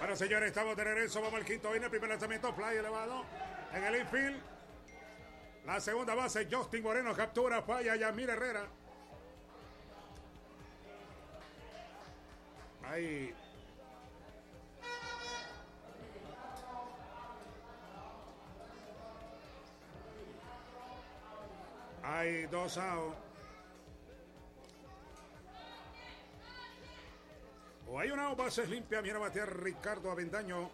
Bueno, señores, estamos de regreso. Vamos al quinto inning. Primer lanzamiento, fly elevado en el infield. La segunda base, Justin Moreno captura, falla Yamir Herrera. Ahí. Hay 2 outs. O hay una base limpia. Viene a batear Ricardo Avendaño.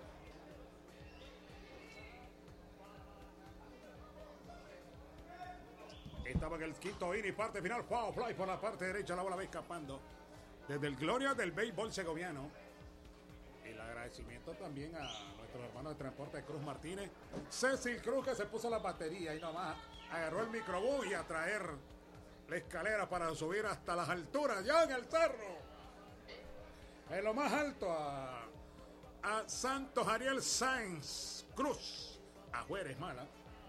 Estaba en el quinto inning, parte final. Foul fly por la parte derecha. La bola va escapando. Desde el Gloria del béisbol segoviano. El agradecimiento también a nuestros hermanos de transporte Cruz Martínez. Cecil Cruz, que se puso la batería y nomás agarró el microbús y a traer la escalera para subir hasta las alturas, ya en el cerro. En lo más alto a Santos Ariel Sáenz Cruz. A Juárez Mala.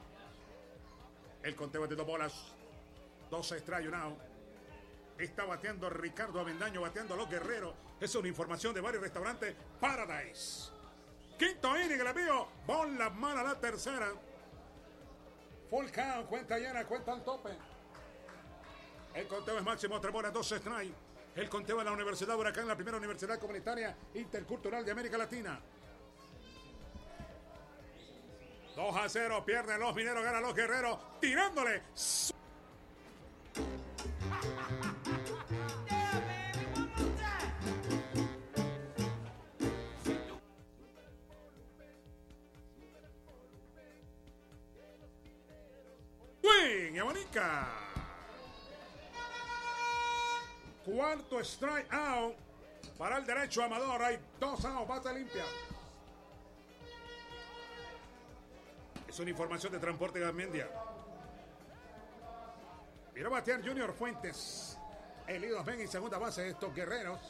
El conteo de 2 bolas. 2 strike, 1 out. Está bateando Ricardo Avendaño, bateando a los Guerreros. Es una información de varios restaurantes Paradise. Quinto inning, el envío. Bola mala la tercera. Full count, cuenta llena, cuenta al tope. El conteo es máximo, 3 bolas, 2 strike. El conteo de la Universidad Huracán, la primera universidad comunitaria intercultural de América Latina. 2-0, pierden los Mineros, ganan los Guerreros, tirándole. Swing, Ebonica. Cuarto strike out para el derecho Amador. Hay 2 outs, base limpia. Es una información de Transporte Garmendia. Mira a batear Junior Fuentes. Elidos ven en segunda base de estos Guerreros.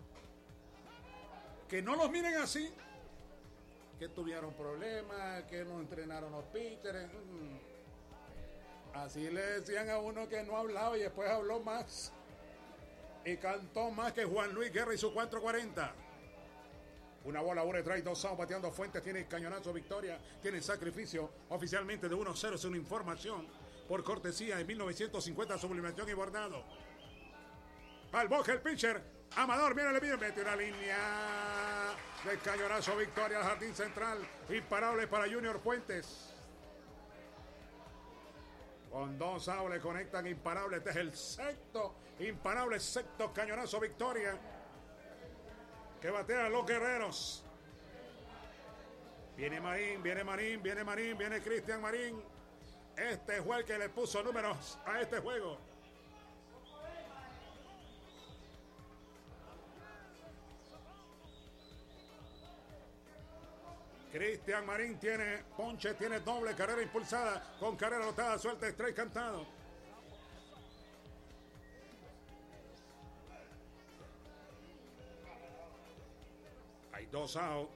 Que no los miren así. Que tuvieron problemas, que no entrenaron los pitchers. Así le decían a uno que no hablaba y después habló más. Y cantó más que Juan Luis Guerra y su 440. Una bola, 1 strike, 2 outs, bateando Fuentes. Tiene cañonazo, victoria. Tiene sacrificio oficialmente de 1-0. Es una información por cortesía de 1950, sublimación y bordado. Al boje el pitcher. Amador, mira el video. Mete una línea de cañonazo, victoria al jardín central. Imparable para Junior Fuentes. Con 2 outs le conectan imparable. Este es el sexto imparable, sexto cañonazo, victoria. Que batean los Guerreros. Viene Marín, viene Cristian Marín. Este fue el que le puso números a este juego. Cristian Marín tiene ponche, tiene doble carrera impulsada, con carrera anotada, suelta, strike cantado. Hay 2 outs.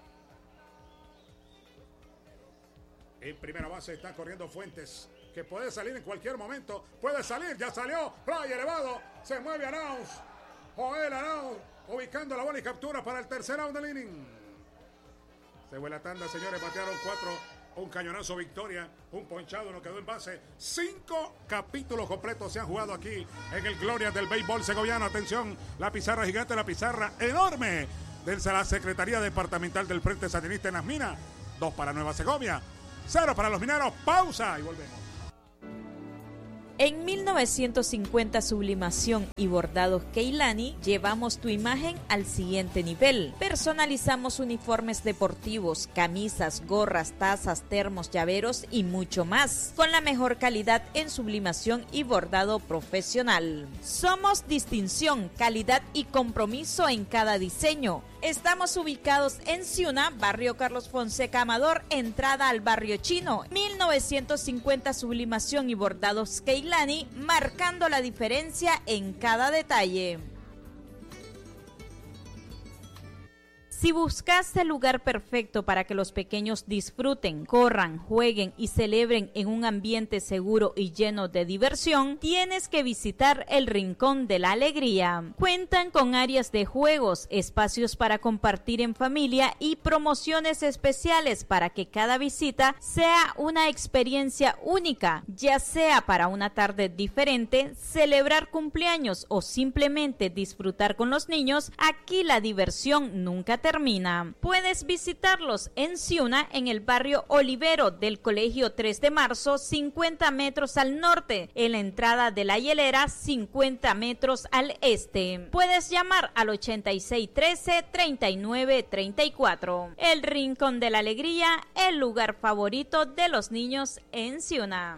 En primera base está corriendo Fuentes, que puede salir en cualquier momento. Puede salir, ya salió. Fly elevado. Se mueve Arauz. Joel Arauz ubicando la bola y captura para el tercer out del inning. Se fue la tanda, señores. Batearon 4. Un cañonazo, victoria. Un ponchado, no quedó en base. 5 capítulos completos se han jugado aquí en el Gloria del béisbol segoviano. Atención, la pizarra gigante, la pizarra enorme de la Secretaría Departamental del Frente Sandinista en las Minas. 2 para Nueva Segovia, 0 para los Mineros. Pausa y volvemos. En 1950 Sublimación y Bordados Keilani llevamos tu imagen al siguiente nivel. Personalizamos uniformes deportivos, camisas, gorras, tazas, termos, llaveros y mucho más, con la mejor calidad en sublimación y bordado profesional. Somos distinción, calidad y compromiso en cada diseño. Estamos ubicados en Ciuna, barrio Carlos Fonseca Amador, entrada al barrio Chino. 1950 Sublimación y Bordados Keilani, marcando la diferencia en cada detalle. Si buscaste el lugar perfecto para que los pequeños disfruten, corran, jueguen y celebren en un ambiente seguro y lleno de diversión, tienes que visitar el Rincón de la Alegría. Cuentan con áreas de juegos, espacios para compartir en familia y promociones especiales para que cada visita sea una experiencia única, ya sea para una tarde diferente, celebrar cumpleaños o simplemente disfrutar con los niños. Aquí la diversión nunca termina. Puedes visitarlos en Ciuna, en el barrio Olivero del Colegio 3 de Marzo, 50 metros al norte, en la entrada de la Hielera, 50 metros al este. Puedes llamar al 8613-3934. El Rincón de la Alegría, el lugar favorito de los niños en Ciuna.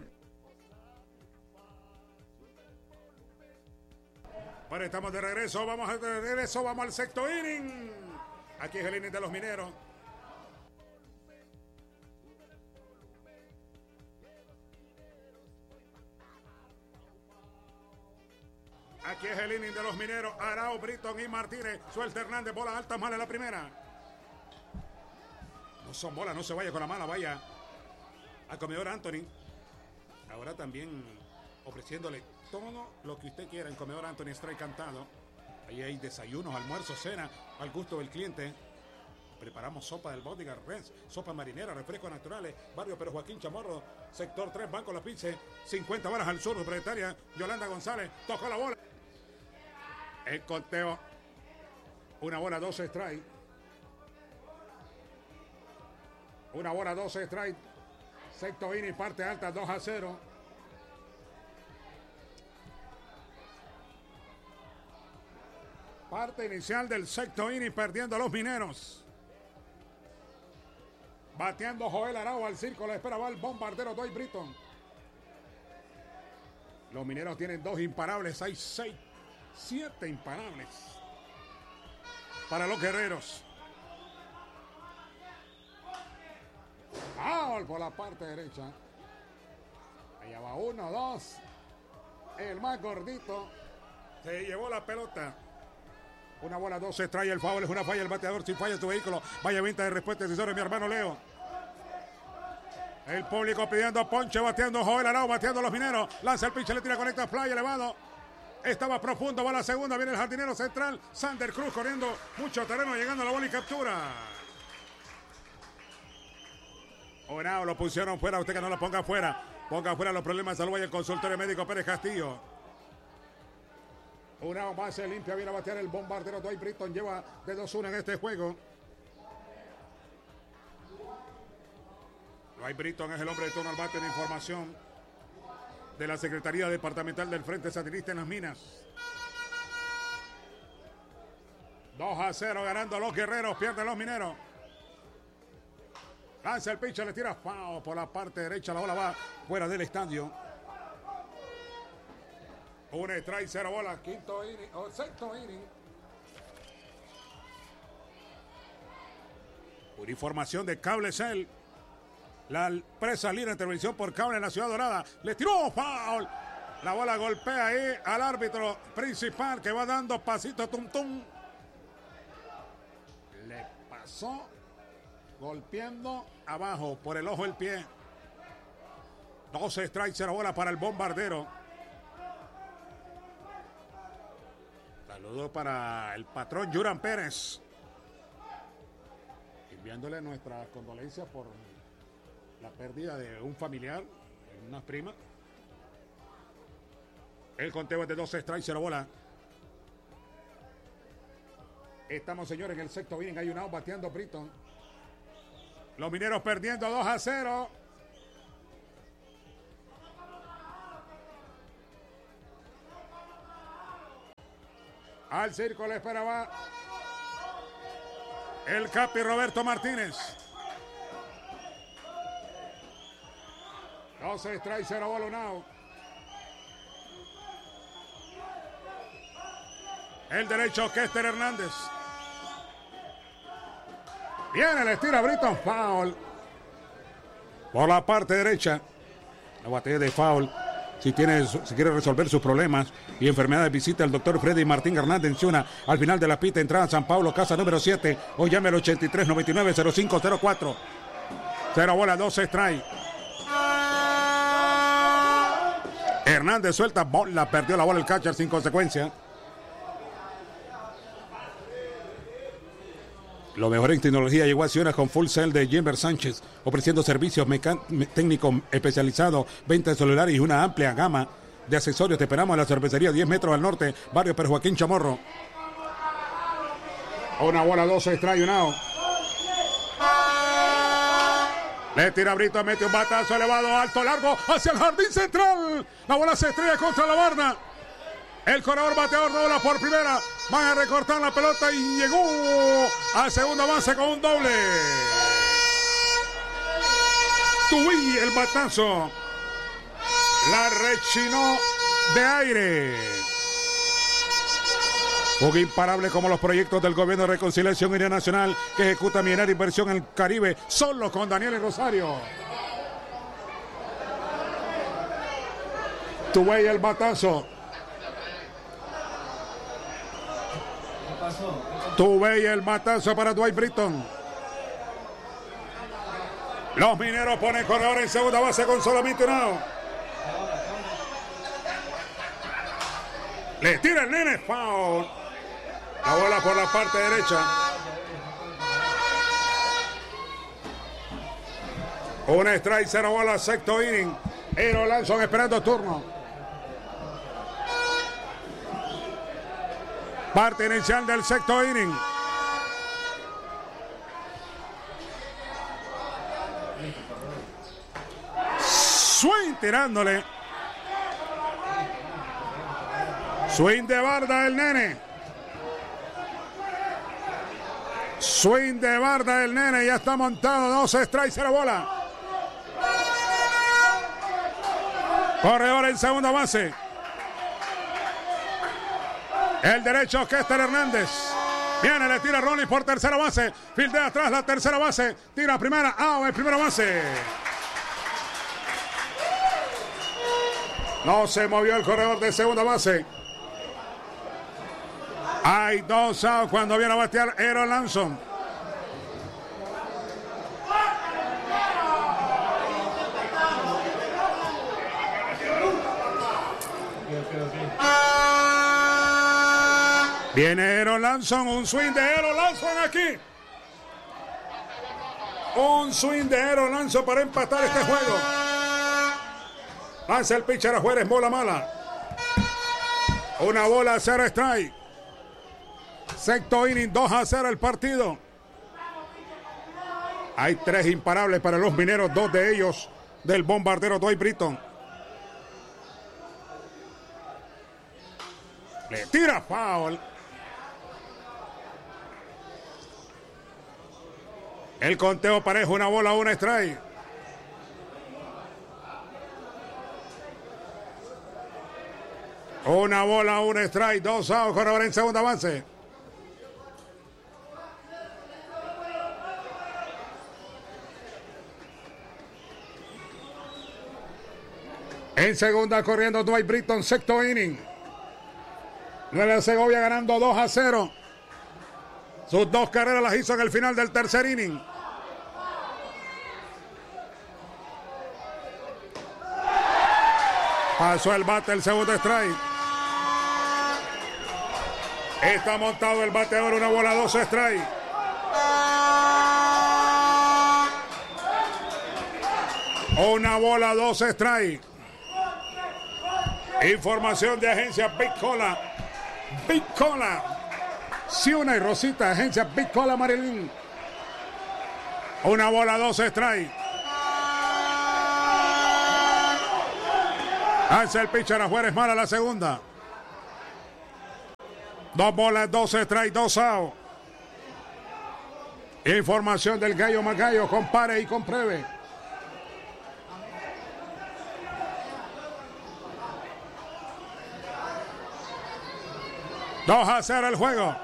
Bueno, estamos de regreso, vamos al sexto inning. Aquí es el inning de los Mineros. Aquí es el inning de los Mineros. Arao, Britton y Martínez. Suelta Hernández, bola alta, mala la primera. No son bolas, no se vaya con la mala, vaya al comedor Anthony. Ahora también ofreciéndole todo lo que usted quiera en comedor Anthony Strike Cantado. Ahí hay desayunos, almuerzos, cena, al gusto del cliente. Preparamos sopa del Bodyguard Reds, sopa marinera, refrescos naturales, barrio Pero Joaquín Chamorro, sector 3, Banco La Pince, 50 balas al sur, propietaria Yolanda González, tocó la bola. El conteo, una bola, 12 strike. Una bola, 12 strike. Sexto inning, parte alta, 2-0. Parte inicial del sexto inning, perdiendo a los Mineros. Bateando Joel Arao al círculo, esperaba el bombardero Dwight Britton. Los Mineros tienen 2 imparables, hay 7 imparables para los guerreros. Foul por la parte derecha. Allá va 1, 2. El más gordito se llevó la pelota. Una bola, 12 trae el foul, es una falla el bateador. Si falla tu vehículo, vaya venta de respuesta, asesores, mi hermano Leo. El público pidiendo ponche, bateando Joel Arao, bateando los Mineros. Lanza el pitch, le tira, conecta, fly elevado. Estaba profundo, va la segunda, viene el jardinero central. Sander Cruz corriendo mucho terreno, llegando a la bola y captura. Arao lo pusieron fuera, usted que no lo ponga fuera. Ponga fuera los problemas de salud y el consultorio médico Pérez Castillo. Una base limpia, viene a batear el bombardero Dwight Britton, lleva de 2-1 en este juego. Dwight Britton es el hombre de turno al bate de información de la Secretaría Departamental del Frente Sandinista en las Minas. 2-0 ganando los guerreros, pierden los Mineros. Lanza el pitcher, le tira foul por la parte derecha, la bola va fuera del estadio. Un strike, 0 bola, quinto inning, o sexto inning. Una información de Cable Cell. La empresa líder de televisión por cable en la Ciudad Dorada. Le tiró foul. La bola golpea ahí al árbitro principal que va dando pasito tum tum. Le pasó golpeando abajo por el ojo del pie. 12 strikes, 0 bola para el bombardero. Saludo para el patrón Yuran Pérez. Enviándole nuestras condolencias por la pérdida de un familiar, una prima. El conteo es de 12 strikes, 0 bola. Estamos, señores, en el sexto inning. Hay un out bateando Britton. Los Mineros perdiendo 2-0. Al círculo esperaba el Capi Roberto Martínez. 12 strikes, 0 bola, un out. El derecho, Kester Hernández. Viene, le tira Britton, foul. Por la parte derecha. La batalla de foul. Si quiere resolver sus problemas y enfermedades, visite al doctor Freddy Martín Hernández en Ciuna, al final de la pista, entrada San Pablo, casa número 7, o llame al 8399-0504. 0 bola, 2 strike. Hernández suelta bola, perdió la bola el catcher sin consecuencia. Lo mejor en tecnología llegó a Ciudad con Full Cell de Jimber Sánchez, ofreciendo servicios técnicos especializados, venta de celulares y una amplia gama de accesorios. Te esperamos en la cervecería 10 metros al norte, barrio Per Joaquín Chamorro. Una bola, 2 strike, un out. Le tira Brito, mete un batazo elevado, alto, largo, hacia el jardín central. La bola se estrella contra la barna. El corredor bateador dobla por primera. Van a recortar la pelota y llegó a segunda base con un doble. Tubí el batazo. La rechinó de aire. Un imparable como los proyectos del Gobierno de Reconciliación Unidad Nacional que ejecuta millonaria inversión en el Caribe solo con Daniel y Rosario. Tubí el batazo. Tubey el batazo para Dwight Britton. Los mineros ponen corredor en segunda base con solamente un out. Le tira el nene, foul. La bola por la parte derecha. Un strike, 0 bola, sexto inning. Aaron Lanson esperando turno. Parte inicial del sexto inning. Swing tirándole. Swing de barda del nene. Swing de barda del nene. Ya está montado. 2 strikes, 0 bola. Corredor en segunda base. El derecho, Kester Hernández. Viene, le tira Ronnie por tercera base. Fildea atrás la tercera base. Tira primera, en primera base. No se movió el corredor de segunda base. Hay 2 outs cuando viene a batear Aaron Lanson. Viene Aaron Lanson, un swing de Aaron Lanson aquí. Un swing de Aaron Lanson para empatar este juego. Lanza el pitcher a Juárez, bola mala. Una bola, 0 strike. Sexto inning, 2-0 el partido. Hay 3 imparables para los mineros, 2 de ellos del bombardero Dwight Britton. Le tira foul. El conteo parejo, una bola, 1 strike. Una bola, 1 strike, 2 outs, corredor en segunda base. En segunda corriendo Dwight Britton, sexto inning. Nueva Segovia ganando 2-0. Sus 2 carreras las hizo en el final del tercer inning. Pasó el bate, el segundo strike. Está montado el bateador, una bola, 2 strike. Una bola, 2 strike. Información de agencia Big Cola. Big Cola. Ciuna y Rosita, agencia Big Cola Marilyn. Una bola, 2 strike. Hace el pitcher a Juárez, mala la segunda. 2 bolas, 2 strike, 2 outs. Información del Gallo Magallo, compare y compruebe. $2-0 el juego.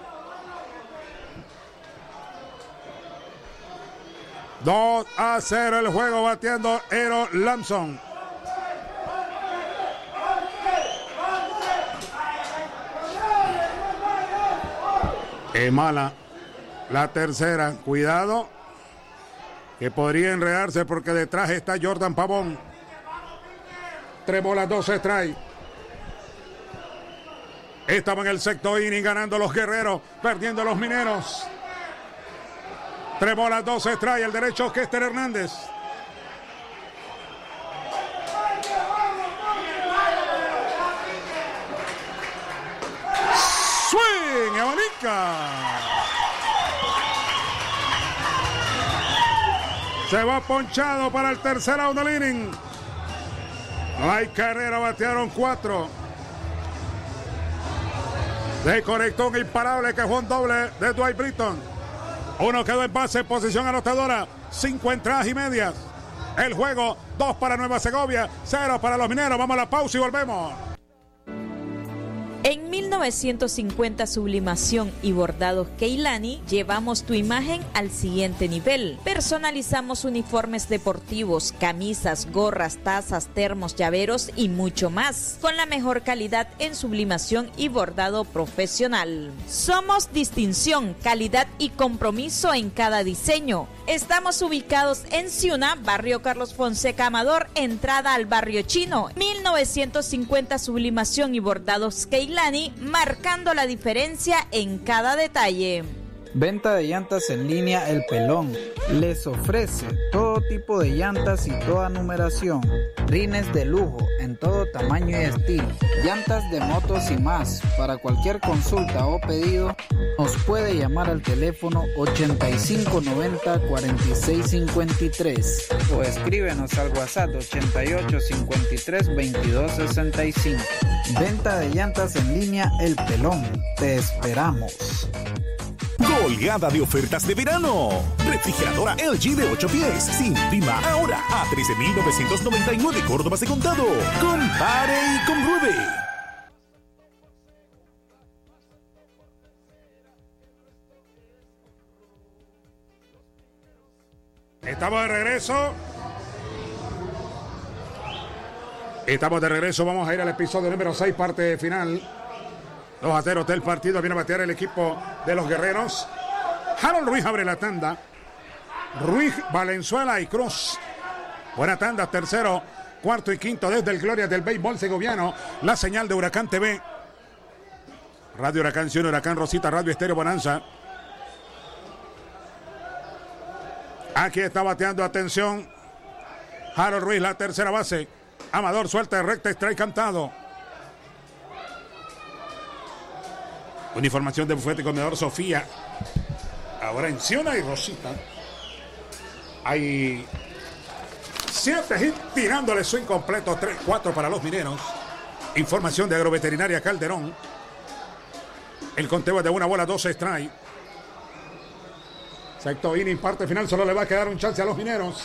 2-0 el juego, batiendo Aaron Lanson. Es mala. La tercera, cuidado, que podría enredarse porque detrás está Jordan Pavón. 3 bolas, 2 strikes. Estamos en el sexto inning, ganando los guerreros, perdiendo los mineros. 3 bolas, 2 strikes, el derecho Kester Hernández. Swing, abanica. Se va ponchado para el tercer out del inning. No hay carrera, batearon 4. Se conectó un imparable que fue un doble de Dwight Britton. Uno quedó en base, posición anotadora. 5 entradas y medias. El juego, 2 para Nueva Segovia, 0 para los mineros. Vamos a la pausa y volvemos. En 1950 Sublimación y Bordados Keilani llevamos tu imagen al siguiente nivel. Personalizamos uniformes deportivos, camisas, gorras, tazas, termos, llaveros y mucho más, con la mejor calidad en sublimación y bordado profesional. Somos distinción, calidad y compromiso en cada diseño. Estamos ubicados en Ciuna, barrio Carlos Fonseca Amador, entrada al barrio Chino. 1950 Sublimación y Bordados Keilani, marcando la diferencia en cada detalle. Venta de llantas en línea El Pelón. Les ofrece todo tipo de llantas y toda numeración. Rines de lujo en todo tamaño y estilo. Llantas de motos y más. Para cualquier consulta o pedido, nos puede llamar al teléfono 8590-4653 o escríbenos al WhatsApp 8853-2265. Venta de llantas en línea El Pelón. Te esperamos. Goleada de ofertas de verano. Refrigeradora LG de 8 pies, sin prima, ahora a 13,999 Córdobas de contado. Compare y compruebe. Estamos de regreso. Vamos a ir al episodio número 6, parte final. 2-0 del partido. Viene a batear el equipo de los guerreros. Harold Ruiz abre la tanda. Ruiz, Valenzuela y Cruz. Buena tanda, tercero, cuarto y quinto desde el Gloria del Béisbol Segoviano. La señal de Huracán TV. Radio Huracán Ciudad, Huracán Rosita, Radio Estéreo Bonanza. Aquí está bateando, atención. Harold Ruiz, la tercera base. Amador suelta de recta, strike cantado. Una información de Bufete Comedor Sofía. Ahora en Ciuna y Rosita. Hay 7 hits tirándole swing completo. 3-4 para los mineros. Información de Agroveterinaria Calderón. El conteo es de 1 bola, 2 strike. Sexto inning, parte final. Solo le va a quedar un chance a los mineros.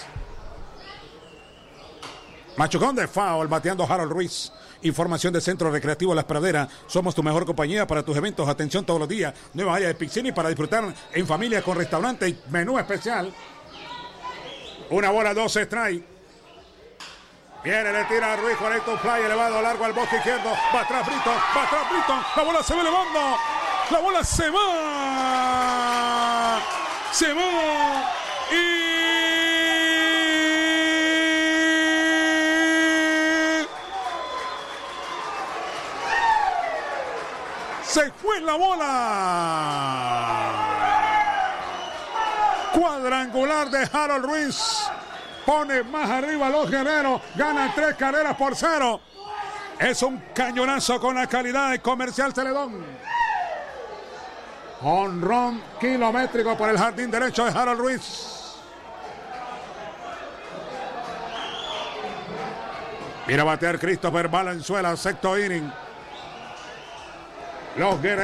Machucón de foul, bateando Harold Ruiz. Información de Centro Recreativo Las Praderas. Somos tu mejor compañía para tus eventos. Atención todos los días. Nueva área de piscina para disfrutar en familia con restaurante y menú especial. 1 bola, 2 strike. Viene, le tira a Ruiz, conecta un fly elevado largo al bosque izquierdo. Va atrás Britton. La bola se va elevando. La bola se va. Y se fue la bola. Cuadrangular de Harold Ruiz. Pone más arriba a los guerreros. Ganan 3-0. Es un cañonazo con la calidad de Comercial Celedón. Honrón kilométrico por el jardín derecho de Harold Ruiz. Mira batear Christopher Valenzuela, sexto inning. Los guerreros.